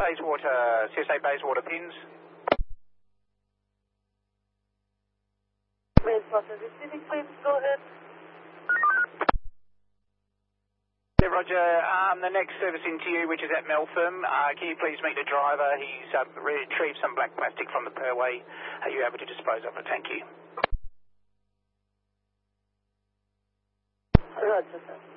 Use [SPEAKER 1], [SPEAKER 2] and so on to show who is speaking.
[SPEAKER 1] Bayswater pins.
[SPEAKER 2] Manchester Pacific, please go ahead.
[SPEAKER 1] Yeah, Roger. The next service into you, which is at Meltham, can you please meet the driver? He's retrieved some black plastic from the purway. Are you able to dispose of it? Thank you.
[SPEAKER 2] Roger, sir.